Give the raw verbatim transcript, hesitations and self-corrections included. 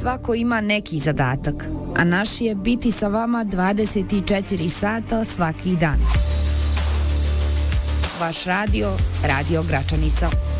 svako ima neki zadatak, a naš je biti sa vama dvadeset četiri sata svaki dan. Vaš radio, Radio Gračanica.